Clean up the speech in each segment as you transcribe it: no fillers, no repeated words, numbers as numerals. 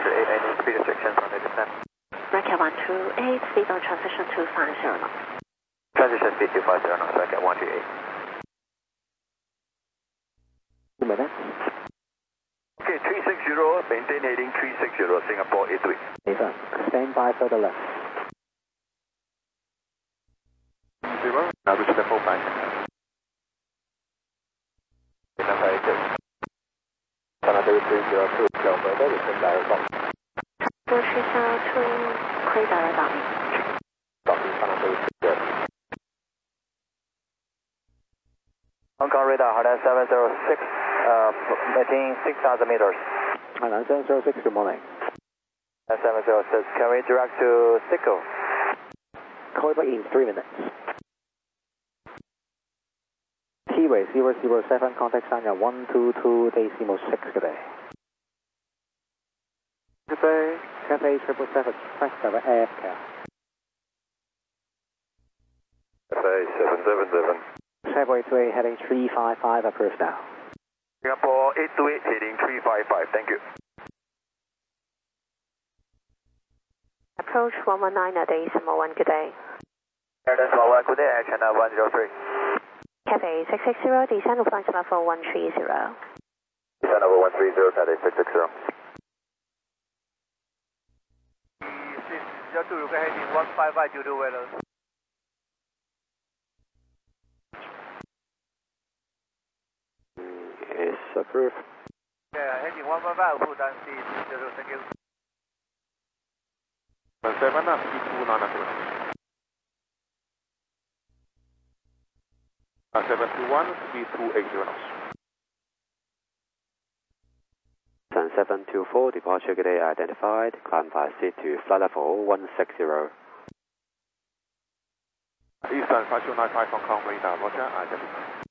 128, any speed restrictions on the descent? Racket 128, speed on transition 250 knots. Transition speed 250 knots, Racket 128. 2 minutes. Okay, 360, maintain heading 360, Singapore 83. Nathan, stand by further left. 0, now reach the full bank. Number 86. Canada 302, Delta, there is a direct box. 302, clear direct bombing. Copy, Canada 302. Hong Kong radar, Hainan 706, maintaining 6,000 meters. Hainan 706, good morning. 706, can we direct to Sikko? Call back in 3 minutes. T-Way 007, contact Sanya 122, decimal 6, good day. Good day. Cathay 777, press direct AFK. Cathay 777. Singapore 88 heading 355, approved now. Singapore 828 heading 355, thank you. Approach 119 at decimal 1, good day. Air decimal 1, good day, action 103. Cathay 660, descend to flight level 130. Descend level 130, Cathay 660. 12 有個 heading 155 due to weather. Is approved. Yeah, heading 155 full down speed 0, thank you. 7 up, speed 29 approved. 721, speed 280 knots. 724, departure good day identified, climb by seat to flight level 160. Eastern 5295 Hong Kong radar, roger, identified.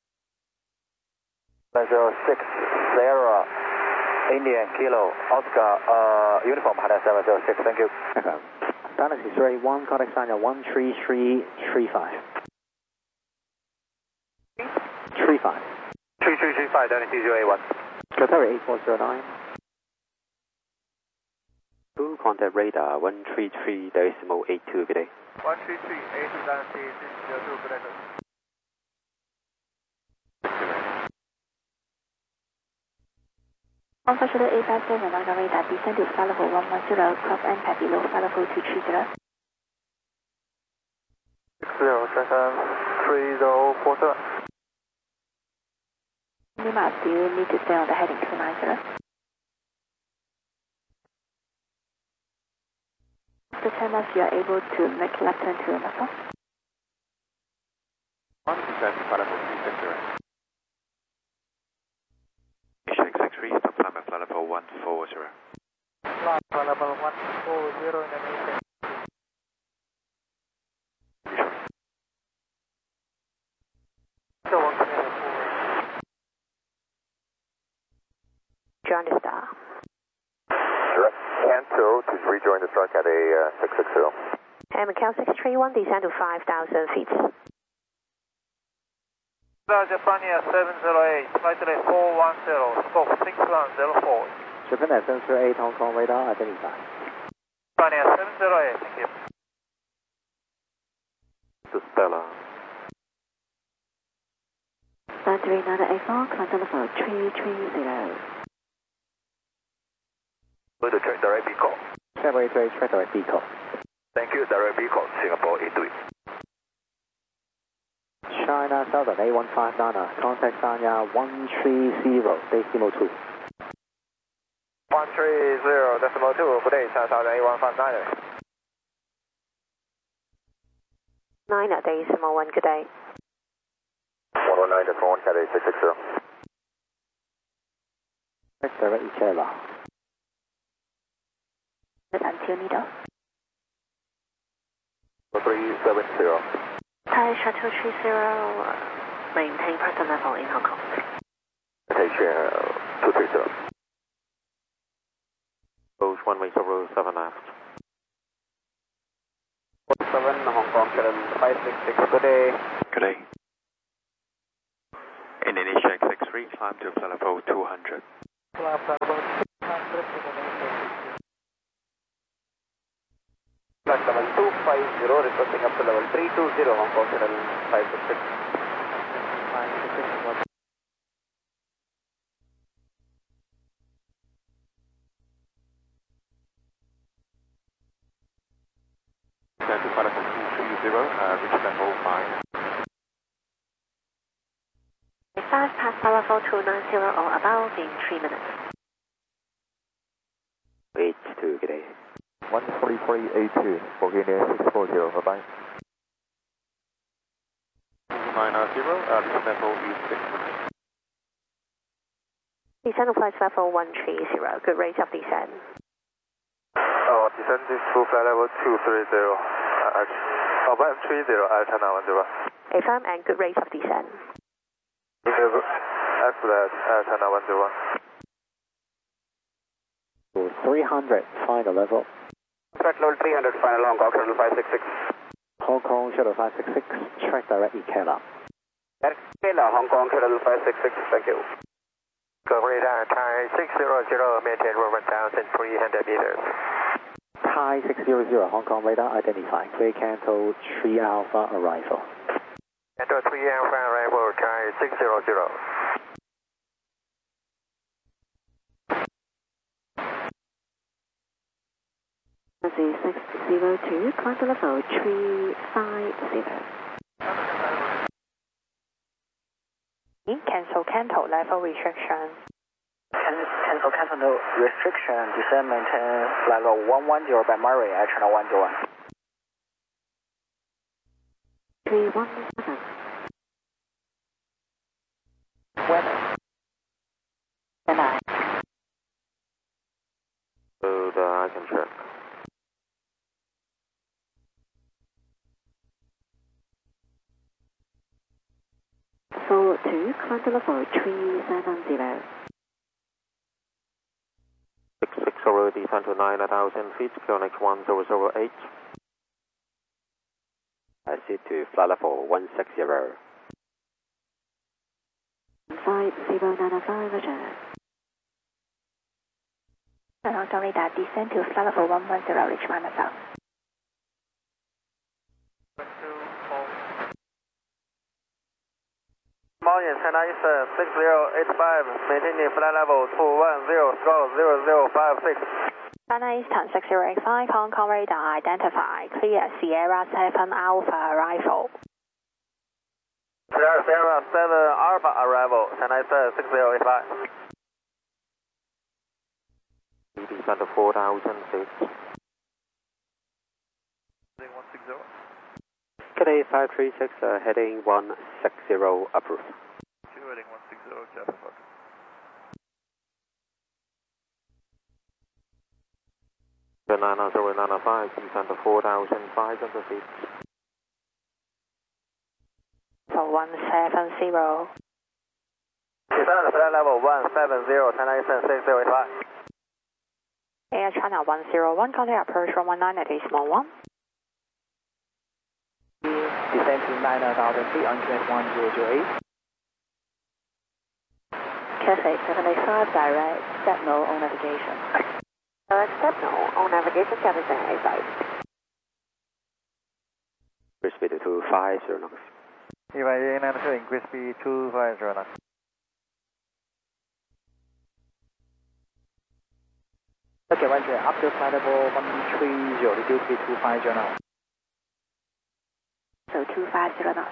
706, Sierra, Indian, Kilo, Oscar, uniform, Hainan 706, thank you. Okay. Galaxy 381, contact Sanya 13335. 35. 3335, Galaxy 081. Qatar 8409. Contact radar 133.82, good day. 133, Galaxy 602, good day. Officer 857 on the radar, descend to flight level 110, cross impact below flight level 230. 60773047. Lima, do you need to stay on the heading 290? After 10 miles, you are able to make left turn to Nassau. 1% flight level 360. 663, stop climb at flight level 140. Flight level 140 in the nation. Join the star. Direct cancel to rejoin the Star Cathay 660. And Macau 631, descend to 5,000 feet. Japania 708, flight delay 410, scope 6104. Japan 708, Hong Kong radar identified. Japania 708, thank you. To Stella. 93984, climb level 330. Going to check direct beacon. 783, track direct beacon. Thank you, direct beacon, Singapore 83. China Southern A159, contact Sanya 130, decimal 2. 130, decimal 2, good day, China Southern A159. 9 at decimal 1, good day. 119, decimal 1, Cathay 660. Track direct Echela. Until Nido. 370. Thai Shuttle 30, maintain present level in Hong Kong. Attention 230. Approach 1-7 aft. 47 Hong Kong, 566, good day. Good day. Indonesia X63, climb to flight level 200. Flight level 200 in the nation. Crossing up to level 320, Hong Kong Channel 566. 566. Stand to Falcon 230, reach level 5. 5 past Falafel 290 or about in 3 minutes. 82, good day. 14382, Bulgaria 640, bye-bye. 290, reach level is 6 minutes. Descend to flight level 130, good rate of descent. Descend to flight level 230, 130, Altana 101. Affirm and good rate of descent. Excellent, Altana 101. 300, final level. Track level 300, final Hong Kong Channel 566. Hong Kong Shuttle 566, track directly KLM. Direct KLM, Hong Kong Channel 566, thank you. Go radar, Thai 600, maintain roll 1,300 meters. Thai 600, Hong Kong radar identified. Clear Canto 3 Alpha arrival. Canto 3 Alpha arrival, Thai 600. Z602, climb to level 350. Cancel Canto level restriction. Cancel Canto restriction, descend maintain flight level 110 by Murray, Air Channel 101. 317. Weather. Deny. I can check. So 2, climb to level 370. 660, descend to 9,000 feet, QNH 1008. Proceed to flight level 160. 5095, Roger. Hong Kong radar, descend to flight level 110, reach minus south. Mountain China Eastern 6085, maintaining flight level 210, score 0056. China Eastern 6085, Hong Kong radar identified. Clear Sierra 7 Alpha arrival. Sierra 7 Alpha arrival, China Eastern 6085. Descend to 4,000 feet. 160. Good day, 536, heading 160, approved. Heading 160, Captain Fox. The 905, descend to 4,500 feet. So 170. Descend to flight level 170, China Eastern 6085. Air China 101, contact approach from 19 at decimal 1. Descend to 9,000 feet on QNH 1008. Cathay 785, direct, step no on navigation. Direct step no on navigation, Cathay 785. Increase speed to 50 knots. EYA 9 increase speed 250 knots. Okay, Roger, up to flight level 130, reduce speed 250 now. So 250 knots.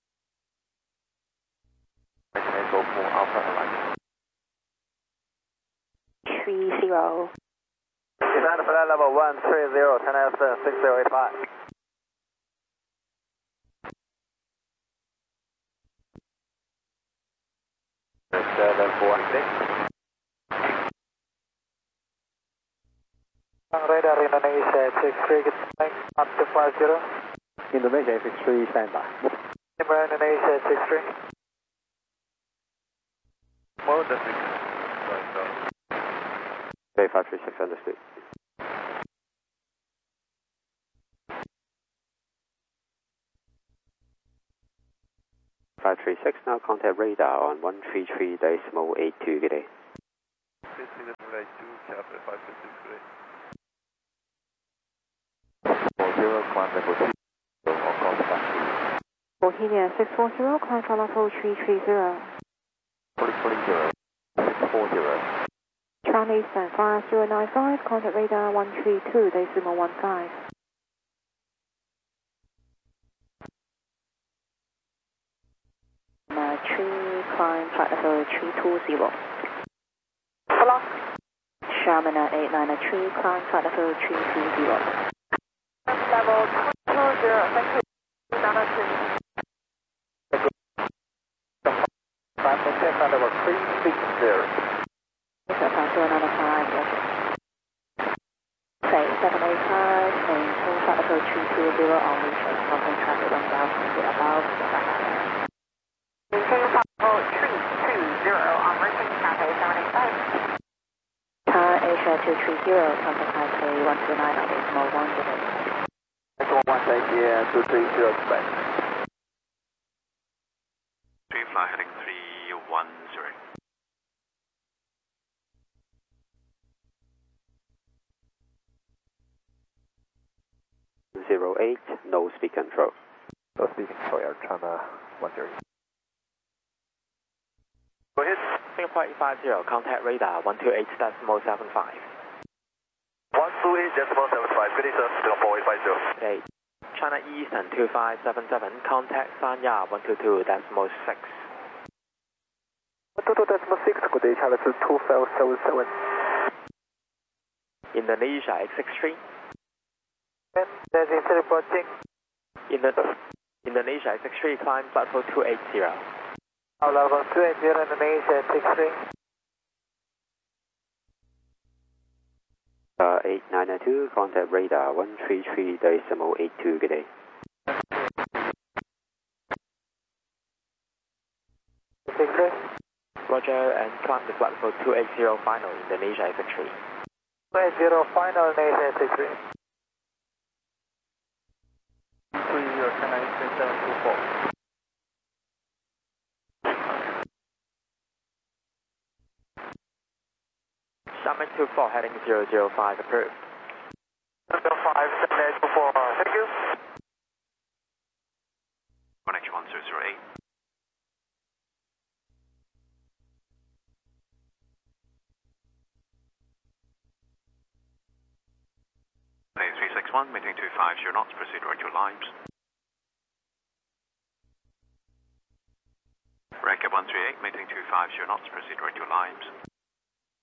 Go for Alpha arrival. 30. Descend to flight level 130, China Eastern 6085. Radar Indonesia 63, get up to 50. Indonesia 63, standby. Indonesia 63. Mode the 6. Okay, 536, understood. Now contact radar on 133.82, good day. 53.82, Captain 556, good day. 40, climb level 2. Bohemia 640, climb for level 330. 4040, 640. Charlie Eastern 5095, contact radar 132.15. Tree, climb flight level 320. Hello? Sherman 893, climb flight level 320. Level 220, thank you. Maintain level 360. Okay, 785, maintain flight level 320 on reaching contact traffic 1000 above. Maintain flight level 320 on reaching Cathay 785. Thai Asia 230, contact Taipei 129 on decimal 1 delay. Decimal 1 Taipei 230 expect. 3 fly heading 310. 08, no speed control. No speed control, Air China 10. Go ahead. Singapore 850, contact radar 128.75. 128.75, good day sir, Singapore 850. Today, China Eastern 2577, contact Sanya 122.6. 122.6, good day, China 2577. Indonesia X63. There's a reporting. Indonesia X63, climb platform 280. Level 280, Indonesia 63. 8992, contact radar 133.82, good day. Roger, and climb the platform 280 final, Indonesia X63. 280 final, Indonesia 63. 30 China Eastern 724. Summit 24, heading 005, approved. 057 24, thank you. 1H1008. A361, maintain 250 knots, proceed right your lines. Rank 138, maintain 250 knots, proceed right your lines.